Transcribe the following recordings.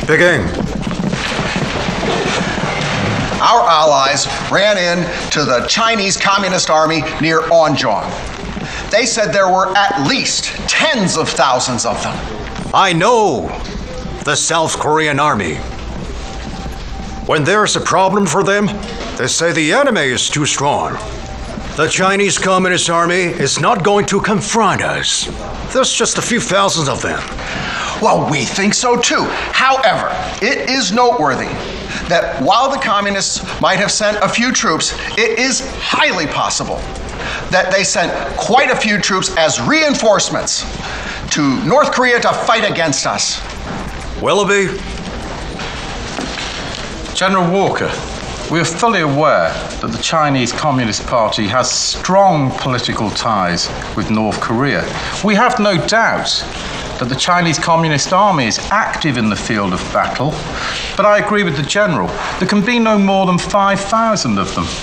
Begin. Our allies ran into the Chinese Communist Army near Onjong. They said there were at least tens of thousands of them. I know the South Korean army. When there's a problem for them, they say the enemy is too strong. The Chinese Communist Army is not going to confront us. There's just a few thousands of them. Well, we think so too. However, it is noteworthy that while the communists might have sent a few troops, it is highly possible that they sent quite a few troops as reinforcements to North Korea to fight against us. Willoughby? General Walker, we are fully aware that the Chinese Communist Party has strong political ties with North Korea. We have no doubt that the Chinese Communist Army is active in the field of battle, but I agree with the General. There can be no more than 5,000 of them.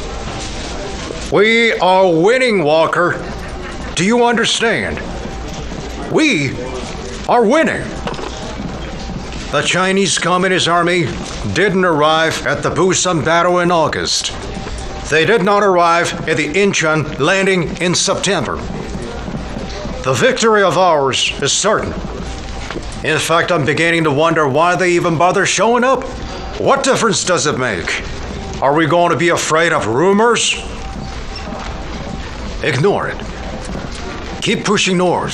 We are winning, Walker. Do you understand? We are winning. The Chinese Communist Army didn't arrive at the Busan battle in August. They did not arrive at the Incheon landing in September. The victory of ours is certain. In fact, I'm beginning to wonder why they even bother showing up. What difference does it make? Are we going to be afraid of rumors? Ignore it. Keep pushing north.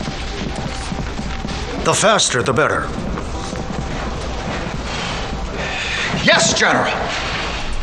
The faster, the better. Yes, General.